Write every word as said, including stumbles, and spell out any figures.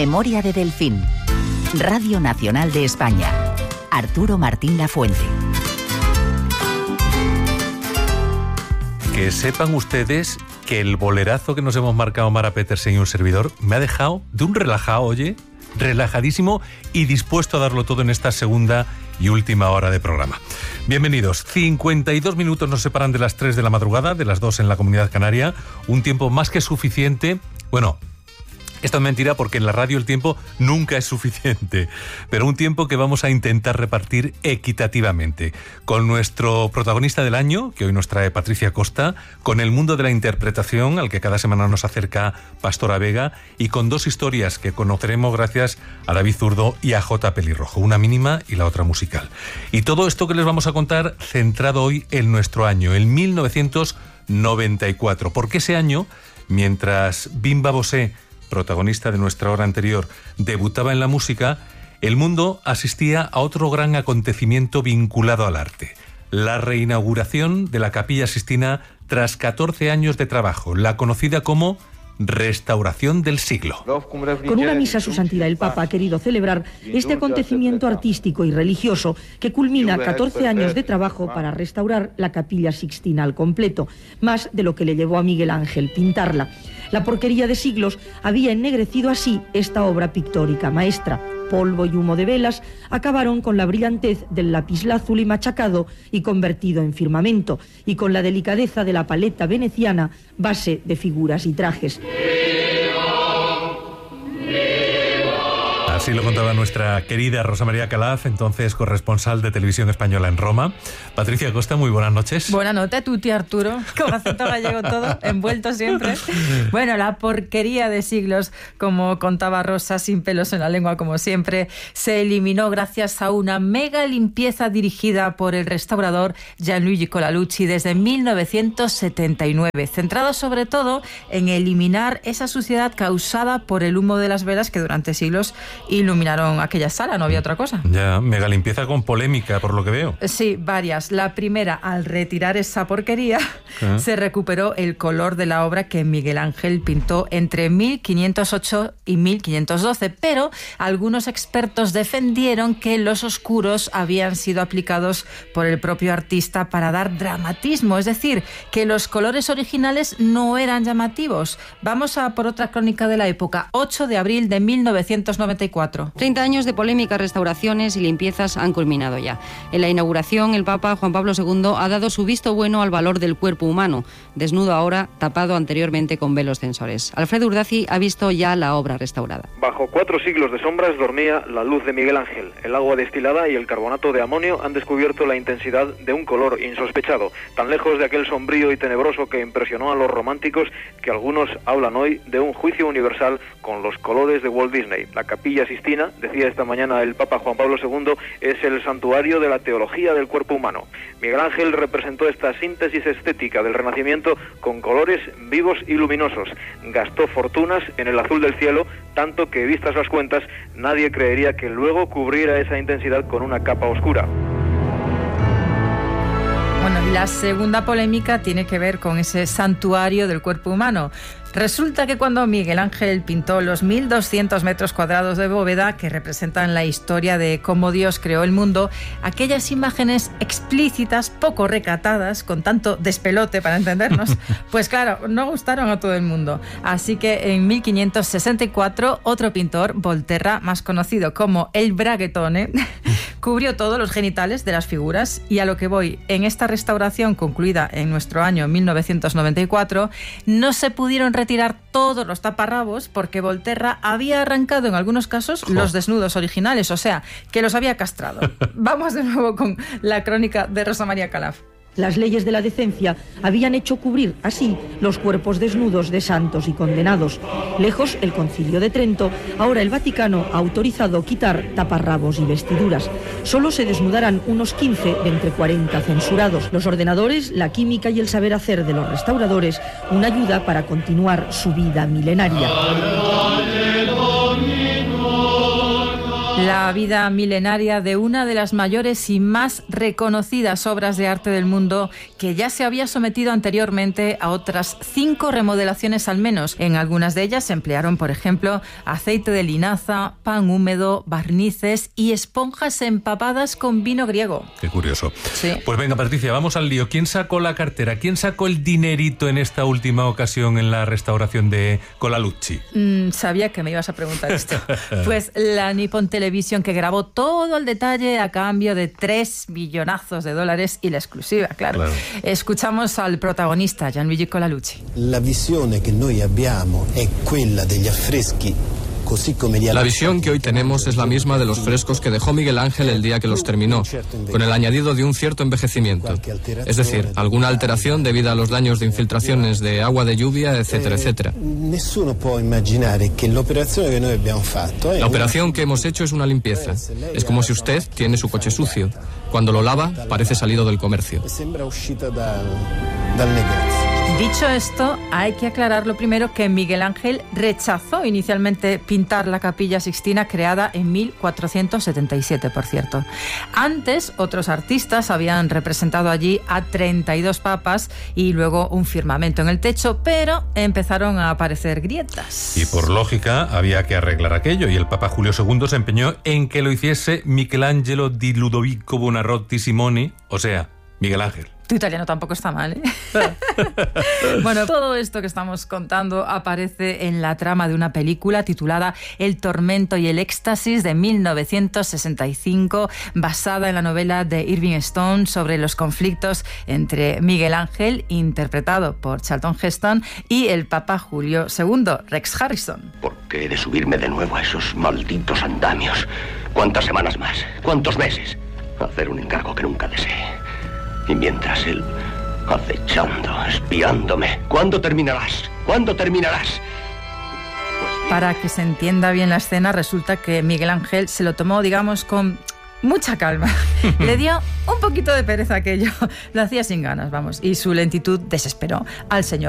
Memoria de Delfín. Radio Nacional de España. Arturo Martín Lafuente. Que sepan ustedes que el bolerazo que nos hemos marcado Mara Petersen y un servidor me ha dejado de un relajado, oye, relajadísimo y dispuesto a darlo todo en esta segunda y última hora de programa. Bienvenidos. cincuenta y dos minutos nos separan de las tres de la madrugada, de las dos en la Comunidad Canaria. Un tiempo más que suficiente. Bueno, esto es mentira porque en la radio el tiempo nunca es suficiente, pero un tiempo que vamos a intentar repartir equitativamente, con nuestro protagonista del año, que hoy nos trae Patricia Costa, con el mundo de la interpretación, al que cada semana nos acerca Pastora Vega, y con dos historias que conoceremos gracias a David Zurdo y a J. Pelirrojo, una mínima y la otra musical. Y todo esto que les vamos a contar centrado hoy en nuestro año, en mil novecientos noventa y cuatro, porque ese año, mientras Bimba Bosé, protagonista de nuestra hora anterior, debutaba en la música, el mundo asistía a otro gran acontecimiento vinculado al arte: la reinauguración de la Capilla Sixtina tras catorce años de trabajo, la conocida como Restauración del Siglo. Con una misa a su santidad, el Papa ha querido celebrar este acontecimiento artístico y religioso que culmina catorce años de trabajo para restaurar la Capilla Sixtina al completo, más de lo que le llevó a Miguel Ángel pintarla. La porquería de siglos había ennegrecido así esta obra pictórica maestra. Polvo y humo de velas acabaron con la brillantez del lapislázuli machacado y convertido en firmamento, y con la delicadeza de la paleta veneciana, base de figuras y trajes. Así lo contaba nuestra querida Rosa María Calaf, entonces corresponsal de Televisión Española en Roma. Patricia Costa, muy buenas noches. Buenas noches a tutti, Arturo, con acento gallego todo, envuelto siempre. Bueno, la porquería de siglos, como contaba Rosa, sin pelos en la lengua como siempre, se eliminó gracias a una mega limpieza dirigida por el restaurador Gianluigi Colalucci desde mil novecientos setenta y nueve, centrado sobre todo en eliminar esa suciedad causada por el humo de las velas que durante siglos iluminaron aquella sala, no había otra cosa. Ya, mega limpieza con polémica, por lo que veo. Sí, varias. La primera, al retirar esa porquería, ¿Eh? se recuperó el color de la obra que Miguel Ángel pintó entre mil quinientos ocho y mil quinientos doce, pero algunos expertos defendieron que los oscuros habían sido aplicados por el propio artista para dar dramatismo, es decir, que los colores originales no eran llamativos. Vamos a por otra crónica de la época, ocho de abril de mil novecientos noventa y cuatro. treinta años de polémicas, restauraciones y limpiezas han culminado ya. En la inauguración, el Papa Juan Pablo segundo ha dado su visto bueno al valor del cuerpo humano, desnudo ahora, tapado anteriormente con velos censores. Alfredo Urdazi ha visto ya la obra restaurada. Bajo cuatro siglos de sombras dormía la luz de Miguel Ángel. El agua destilada y el carbonato de amonio han descubierto la intensidad de un color insospechado, tan lejos de aquel sombrío y tenebroso que impresionó a los románticos, que algunos hablan hoy de un juicio universal con los colores de Walt Disney. La Capilla Sixtina, decía esta mañana el Papa Juan Pablo segundo, es el santuario de la teología del cuerpo humano. Miguel Ángel representó esta síntesis estética del Renacimiento con colores vivos y luminosos. Gastó fortunas en el azul del cielo, tanto que, vistas las cuentas, nadie creería que luego cubriera esa intensidad con una capa oscura. Bueno, la segunda polémica tiene que ver con ese santuario del cuerpo humano. Resulta que cuando Miguel Ángel pintó los mil doscientos metros cuadrados de bóveda que representan la historia de cómo Dios creó el mundo, aquellas imágenes explícitas, poco recatadas, con tanto despelote para entendernos, pues claro, no gustaron a todo el mundo. Así que en mil quinientos sesenta y cuatro, otro pintor, Volterra, más conocido como el Braguetone, cubrió todos los genitales de las figuras. Y a lo que voy, en esta restauración concluida en nuestro año mil novecientos noventa y cuatro, no se pudieron retirar todos los taparrabos porque Volterra había arrancado en algunos casos oh. los desnudos originales, o sea, que los había castrado. Vamos de nuevo con la crónica de Rosa María Calaf. Las leyes de la decencia habían hecho cubrir así los cuerpos desnudos de santos y condenados. Lejos el Concilio de Trento, ahora el Vaticano ha autorizado quitar taparrabos y vestiduras. Solo se desnudarán unos quince de entre cuarenta censurados. Los ordenadores, la química y el saber hacer de los restauradores, una ayuda para continuar su vida milenaria. La vida milenaria de una de las mayores y más reconocidas obras de arte del mundo, que ya se había sometido anteriormente a otras cinco remodelaciones al menos. En algunas de ellas se emplearon, por ejemplo, aceite de linaza, pan húmedo, barnices y esponjas empapadas con vino griego. Qué curioso. Sí. Pues venga, Patricia, vamos al lío. ¿Quién sacó la cartera? ¿Quién sacó el dinerito en esta última ocasión en la restauración de Colalucci? Mm, sabía que me ibas a preguntar esto. Pues la Nippon Television, que grabó todo el detalle a cambio de tres millonazos de dólares y la exclusiva, claro. claro. Escuchamos al protagonista, Gianluigi Colalucci. La visione che noi abbiamo è quella degli affreschi. La visión que hoy tenemos es la misma de los frescos que dejó Miguel Ángel el día que los terminó, con el añadido de un cierto envejecimiento, es decir, alguna alteración debido a los daños de infiltraciones de agua de lluvia, etcétera, etcétera. La operación que hemos hecho es una limpieza. Es como si usted tiene su coche sucio. Cuando lo lava, parece salido del comercio. Dicho esto, hay que aclarar lo primero que Miguel Ángel rechazó inicialmente pintar la Capilla Sixtina, creada en mil cuatrocientos setenta y siete, por cierto. Antes, otros artistas habían representado allí a treinta y dos papas y luego un firmamento en el techo, pero empezaron a aparecer grietas. Y por lógica, había que arreglar aquello, y el Papa Julio segundo se empeñó en que lo hiciese Michelangelo di Ludovico Buonarroti Simoni, o sea, Miguel Ángel. Tu italiano tampoco está mal, ¿eh? Bueno, todo esto que estamos contando aparece en la trama de una película titulada El tormento y el éxtasis de mil novecientos sesenta y cinco, basada en la novela de Irving Stone sobre los conflictos entre Miguel Ángel, interpretado por Charlton Heston, y el Papa Julio segundo, Rex Harrison. ¿Por qué he de subirme de nuevo a esos malditos andamios? ¿Cuántas semanas más? ¿Cuántos meses? Hacer un encargo que nunca deseé. Y mientras él, acechando, espiándome, ¿cuándo terminarás? ¿Cuándo terminarás? Pues para que se entienda bien la escena, resulta que Miguel Ángel se lo tomó, digamos, con mucha calma. Le dio un poquito de pereza aquello. Lo hacía sin ganas, vamos, y su lentitud desesperó al señor